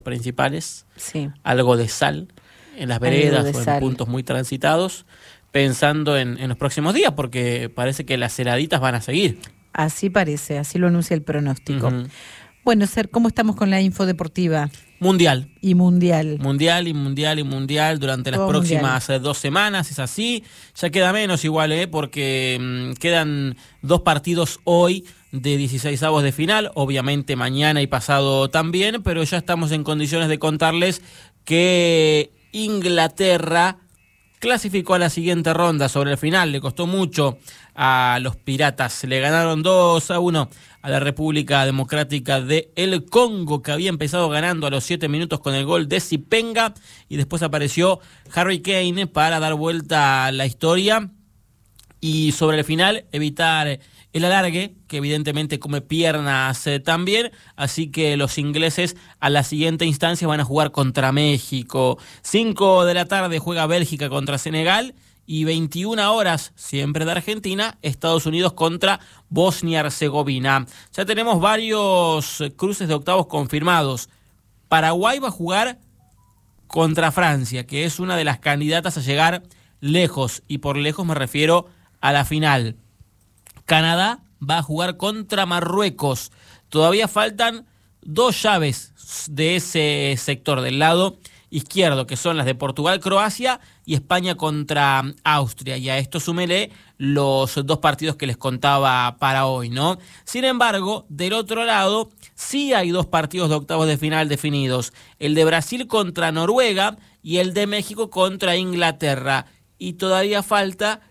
principales, Sí. algo de sal en las veredas o en sal. puntos muy transitados, pensando en los próximos días, porque parece que las heladitas van a seguir. Así parece, así lo anuncia el pronóstico. Ujú. Bueno, Ser, ¿cómo estamos con la info deportiva Mundial. y mundial? Mundial durante las Todo próximas 2 semanas, es así. Ya queda menos igual, porque quedan 2 partidos hoy de 16avos de final, obviamente mañana y pasado también, pero ya estamos en condiciones de contarles que Inglaterra clasificó a la siguiente ronda. Sobre el final le costó mucho a los Piratas, le ganaron 2-1 a la República Democrática de el Congo, que había empezado ganando a los 7 minutos con el gol de Sipenga, y después apareció Harry Kane para dar vuelta a la historia y sobre el final evitar el alargue, que evidentemente come piernas también, así que los ingleses a la siguiente instancia van a jugar contra México. 5 de la tarde juega Bélgica contra Senegal, y 21 horas, siempre de Argentina, Estados Unidos contra Bosnia-Herzegovina. Ya tenemos varios cruces de octavos confirmados. Paraguay va a jugar contra Francia, que es una de las candidatas a llegar lejos, y por lejos me refiero a la final. Canadá va a jugar contra Marruecos. Todavía faltan 2 llaves de ese sector, del lado izquierdo, que son las de Portugal, Croacia y España contra Austria. Y a esto súmele los 2 partidos que les contaba para hoy, ¿no? Sin embargo, del otro lado, sí hay 2 partidos de octavos de final definidos. El de Brasil contra Noruega y el de México contra Inglaterra. Y todavía falta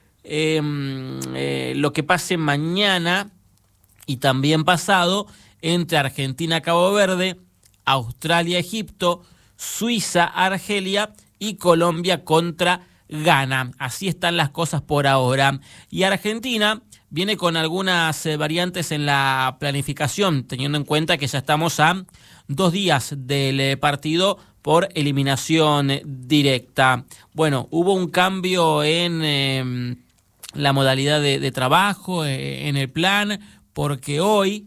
lo que pase mañana y también pasado entre Argentina, Cabo Verde, Australia, Egipto, Suiza, Argelia y Colombia contra Ghana. Así están las cosas por ahora. Y Argentina viene con algunas variantes en la planificación, teniendo en cuenta que ya estamos a 2 días del partido por eliminación directa. Bueno, hubo un cambio en la modalidad de trabajo, en el plan, porque hoy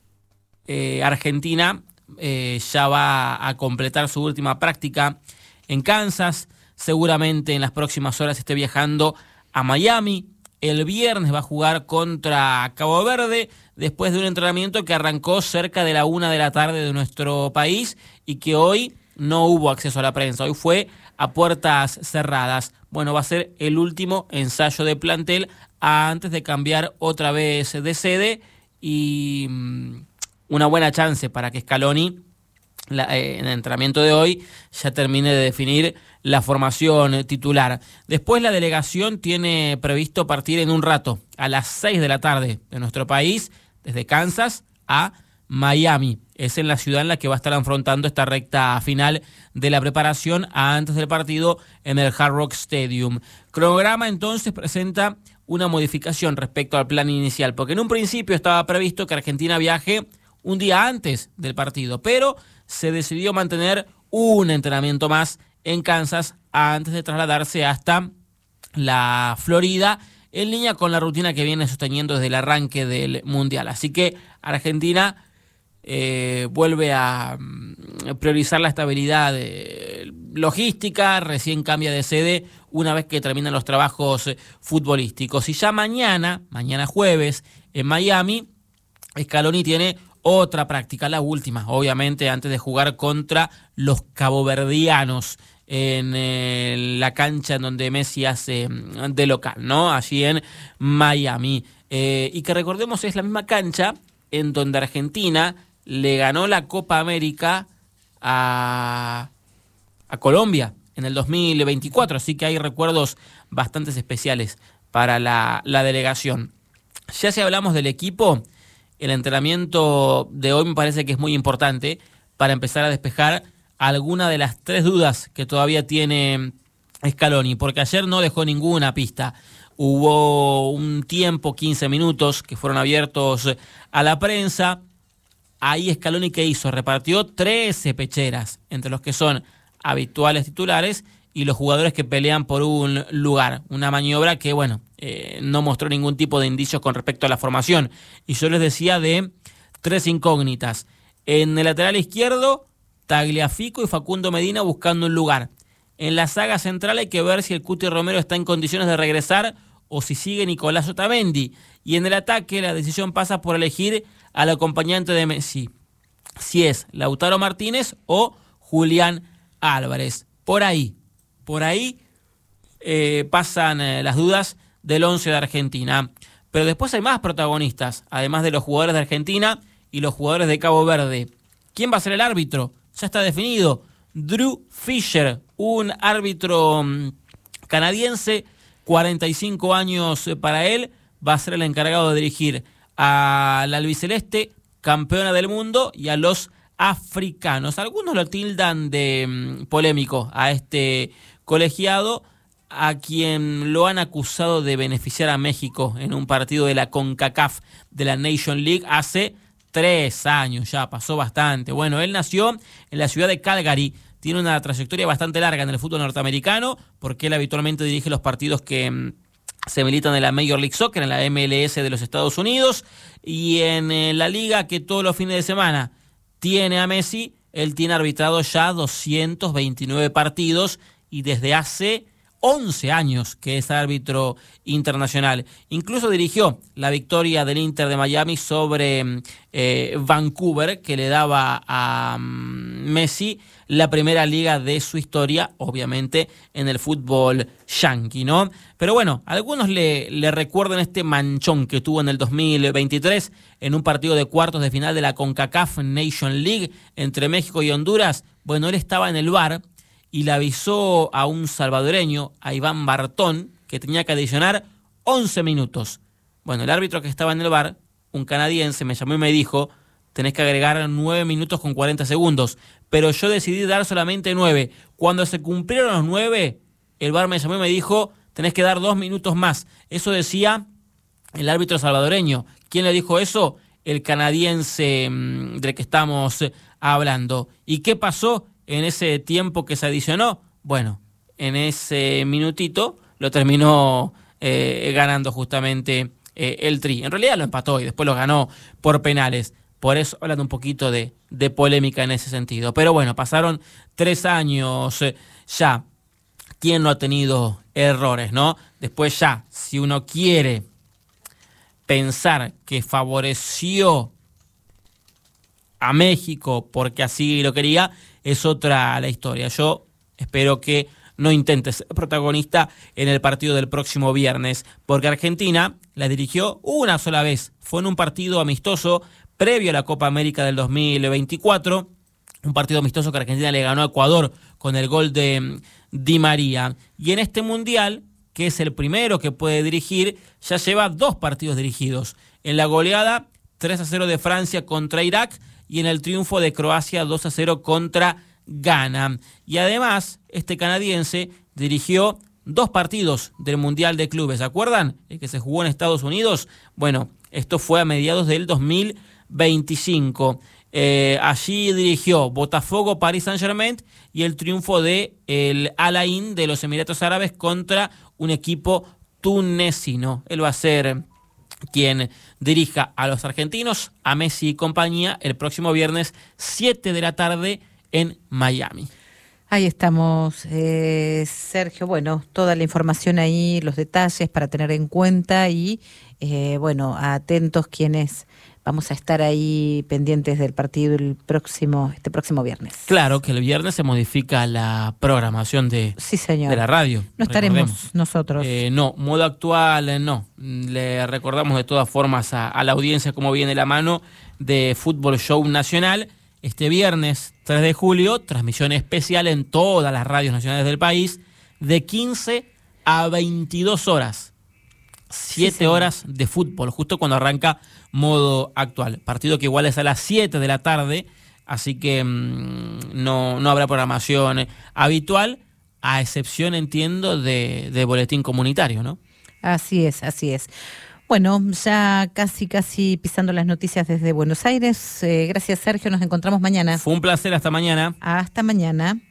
Argentina ya va a completar su última práctica en Kansas. Seguramente en las próximas horas esté viajando a Miami. El viernes va a jugar contra Cabo Verde, después de un entrenamiento que arrancó cerca de la 1 de la tarde de nuestro país y que hoy no hubo acceso a la prensa. Hoy fue a puertas cerradas. Bueno, va a ser el último ensayo de plantel antes de cambiar otra vez de sede, y una buena chance para que Scaloni en el entrenamiento de hoy ya termine de definir la formación titular. Después la delegación tiene previsto partir en un rato, a las 6 de la tarde de nuestro país, desde Kansas a Miami. Es en la ciudad en la que va a estar afrontando esta recta final de la preparación antes del partido en el Hard Rock Stadium. Cronograma entonces presenta una modificación respecto al plan inicial, porque en un principio estaba previsto que Argentina viaje un día antes del partido, pero se decidió mantener un entrenamiento más en Kansas antes de trasladarse hasta la Florida, en línea con la rutina que viene sosteniendo desde el arranque del Mundial. Así que Argentina vuelve a priorizar la estabilidad logística, recién cambia de sede una vez que terminan los trabajos futbolísticos. Y ya mañana jueves, en Miami, Scaloni tiene otra práctica, la última, obviamente, antes de jugar contra los caboverdianos en la cancha en donde Messi hace de local, ¿no? Allí en Miami. Y que recordemos es la misma cancha en donde Argentina le ganó la Copa América a Colombia en el 2024, así que hay recuerdos bastante especiales para la delegación. Ya si hablamos del equipo, el entrenamiento de hoy me parece que es muy importante para empezar a despejar alguna de las 3 dudas que todavía tiene Scaloni, porque ayer no dejó ninguna pista. Hubo un tiempo, 15 minutos, que fueron abiertos a la prensa. Ahí Scaloni, ¿qué hizo? Repartió 13 pecheras, entre los que son habituales titulares y los jugadores que pelean por un lugar. Una maniobra que, no mostró ningún tipo de indicios con respecto a la formación. Y yo les decía de 3 incógnitas. En el lateral izquierdo, Tagliafico y Facundo Medina buscando un lugar. En la saga central hay que ver si el Cuti Romero está en condiciones de regresar o si sigue Nicolás Otamendi. Y en el ataque la decisión pasa por elegir al acompañante de Messi, si es Lautaro Martínez o Julián Álvarez. Por ahí pasan las dudas del 11 de Argentina. Pero después hay más protagonistas, además de los jugadores de Argentina y los jugadores de Cabo Verde. ¿Quién va a ser el árbitro? Ya está definido. Drew Fisher, un árbitro canadiense, 45 años para él, va a ser el encargado de dirigir a la albiceleste, campeona del mundo, y a los africanos. Algunos lo tildan de polémico a este colegiado, a quien lo han acusado de beneficiar a México en un partido de la CONCACAF de la Nation League hace 3 años, ya pasó bastante. Bueno, él nació en la ciudad de Calgary, tiene una trayectoria bastante larga en el fútbol norteamericano, porque él habitualmente dirige los partidos que se militan en la Major League Soccer, en la MLS de los Estados Unidos, y en la liga que todos los fines de semana tiene a Messi, él tiene arbitrado ya 229 partidos y desde hace 11 años que es árbitro internacional. Incluso dirigió la victoria del Inter de Miami sobre Vancouver, que le daba a Messi la primera liga de su historia, obviamente en el fútbol yanqui, ¿no? Pero bueno, algunos le recuerdan este manchón que tuvo en el 2023 en un partido de cuartos de final de la CONCACAF Nation League entre México y Honduras. Bueno, él estaba en el VAR y le avisó a un salvadoreño, a Iván Bartón, que tenía que adicionar 11 minutos. Bueno, el árbitro que estaba en el VAR, un canadiense, me llamó y me dijo: tenés que agregar 9 minutos con 40 segundos. Pero yo decidí dar solamente 9. Cuando se cumplieron los 9, el VAR me llamó y me dijo: tenés que dar 2 minutos más. Eso decía el árbitro salvadoreño. ¿Quién le dijo eso? El canadiense del que estamos hablando. ¿Y qué pasó en ese tiempo que se adicionó? Bueno, en ese minutito lo terminó ganando justamente el Tri. En realidad lo empató y después lo ganó por penales. Por eso hablan un poquito de polémica en ese sentido. Pero bueno, pasaron 3 años ya. ¿Quién no ha tenido errores, no? Después ya, si uno quiere pensar que favoreció a México porque así lo quería, es otra la historia. Yo espero que no intente ser protagonista en el partido del próximo viernes, porque Argentina la dirigió una sola vez. Fue en un partido amistoso previo a la Copa América del 2024, un partido amistoso que Argentina le ganó a Ecuador con el gol de Di María. Y en este Mundial, que es el primero que puede dirigir, ya lleva 2 partidos dirigidos. En la goleada 3-0 de Francia contra Irak y en el triunfo de Croacia 2-0 contra Ghana. Y además, este canadiense dirigió 2 partidos del Mundial de Clubes. ¿Se acuerdan? El que se jugó en Estados Unidos. Bueno, esto fue a mediados del 2025. Allí dirigió Botafogo, Paris Saint-Germain y el triunfo de el Al Ain de los Emiratos Árabes contra un equipo tunecino. Él va a ser quien dirija a los argentinos, a Messi y compañía, el próximo viernes 7 de la tarde en Miami. Ahí estamos, Sergio. Bueno, toda la información ahí, los detalles para tener en cuenta y, bueno, atentos quienes vamos a estar ahí pendientes del partido este próximo viernes. Claro que el viernes se modifica la programación de la radio. No estaremos nosotros. No, modo actual no. Le recordamos de todas formas a la audiencia cómo viene la mano de Fútbol Show Nacional. Este viernes 3 de julio, transmisión especial en todas las radios nacionales del país, de 15 a 22 horas. 7 horas de fútbol, justo cuando arranca modo actual. Partido que igual es a las 7 de la tarde, así que no habrá programación habitual, a excepción, entiendo, de boletín comunitario, ¿no? Así es, así es. Bueno, ya casi pisando las noticias desde Buenos Aires. Gracias, Sergio. Nos encontramos mañana. Fue un placer. Hasta mañana. Hasta mañana.